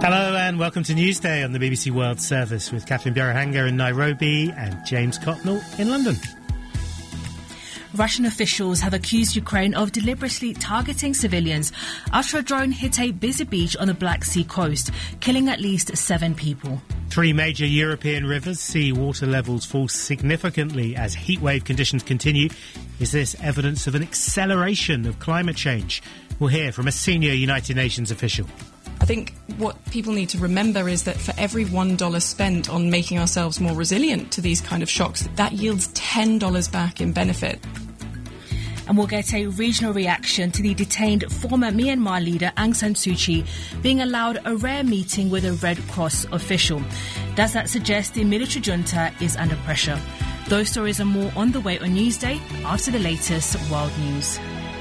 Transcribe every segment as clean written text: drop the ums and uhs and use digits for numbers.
Hello and welcome to Newsday on the BBC World Service with Catherine Bjarahanga in Nairobi and James Cotnell in London. Russian officials have accused Ukraine of deliberately targeting civilians after a drone hit a busy beach on the Black Sea coast, killing at least 7 people. 3 major European rivers see water levels fall significantly as heatwave conditions continue. Is this evidence of an acceleration of climate change? We'll hear from a senior United Nations official. I think what people need to remember is that for every $1 spent on making ourselves more resilient to these kind of shocks, that yields $10 back in benefit. And we'll get a regional reaction to the detained former Myanmar leader Aung San Suu Kyi being allowed a rare meeting with a Red Cross official. Does that suggest the military junta is under pressure? Those stories and more on the way on Newsday after the latest world news.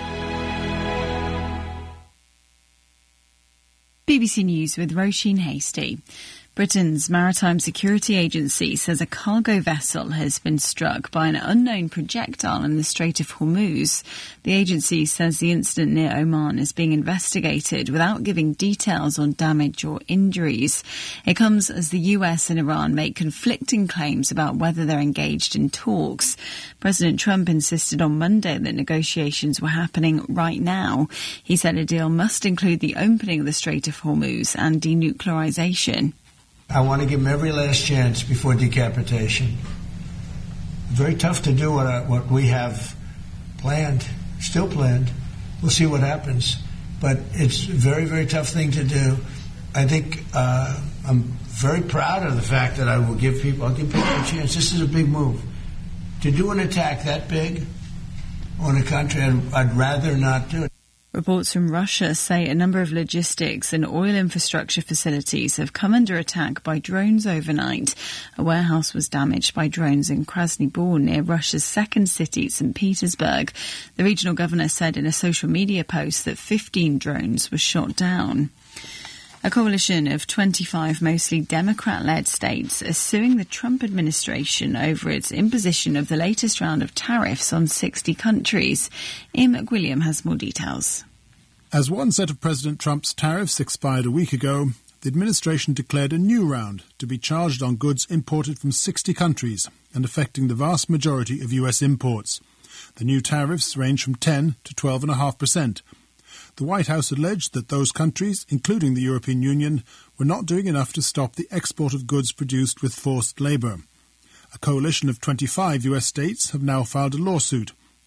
BBC News with Roisin Hasty. Britain's Maritime Security Agency says a cargo vessel has been struck by an unknown projectile in the Strait of Hormuz. The agency says the incident near Oman is being investigated without giving details on damage or injuries. It comes as the US and Iran make conflicting claims about whether they're engaged in talks. President Trump insisted on Monday that negotiations were happening right now. He said a deal must include the opening of the Strait of Hormuz and denuclearization. I want to give them every last chance before decapitation. Very tough to do what we have planned, still planned. We'll see what happens. But it's a very, very tough thing to do. I think I'm very proud of the fact that I'll give people a chance. This is a big move. To do an attack that big on a country, I'd rather not do it. Reports from Russia say a number of logistics and oil infrastructure facilities have come under attack by drones overnight. A warehouse was damaged by drones in Krasny Bor near Russia's second city, St. Petersburg. The regional governor said in a social media post that 15 drones were shot down. A coalition of 25 mostly Democrat-led states are suing the Trump administration over its imposition of the latest round of tariffs on 60 countries. Ian McWilliam has more details. As one set of President Trump's tariffs expired a week ago, the administration declared a new round to be charged on goods imported from 60 countries and affecting the vast majority of US imports. The new tariffs range from 10 to 12.5%. The White House alleged that those countries, including the European Union, were not doing enough to stop the export of goods produced with forced labour. A coalition of 25 US states have now filed a lawsuit,